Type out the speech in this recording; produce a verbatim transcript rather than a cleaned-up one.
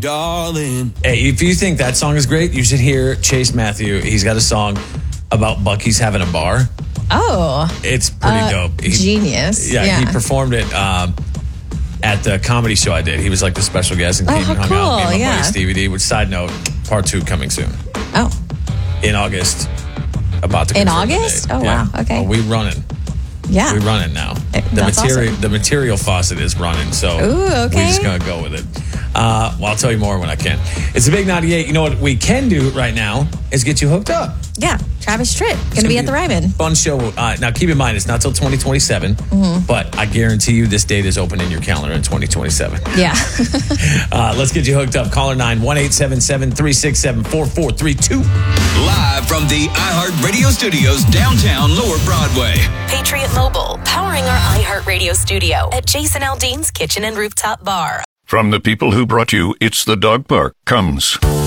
darling. Hey, if you think that song is great, you should hear Chase Matthew. He's got a song about Buc-ee's having a bar. Oh. It's pretty uh, dope. He, genius. Yeah, yeah, he performed it um, at the comedy show I did. He was like the special guest and Oh, came how and hung cool, out. Me and my yeah. buddy Stevie D, which, side note, part two coming soon. Oh. In August. About to In confirm the August? date. Oh, Yeah. wow. Okay. Oh, we running. Yeah. We running now. Eh, The that's material, awesome. the material faucet is running, so Ooh, okay. we're just gonna go with it. Uh, well, I'll tell you more when I can. It's a big ninety-eight. You know what we can do right now is get you hooked up. Yeah. Travis Tritt. Going It's to be at the Ryman. Fun show. Uh, now, keep in mind, it's not till twenty twenty-seven, Mm-hmm. but I guarantee you this date is open in your calendar in twenty twenty-seven. Yeah. Uh, let's get you hooked up. Caller nine one eight seven seven three six seven four four three two. Live from the iHeartRadio studios downtown Lower Broadway. Patriot Mobile, powering our iHeartRadio studio at Jason Aldean's Kitchen and Rooftop Bar. From the people who brought you It's the Dog Park comes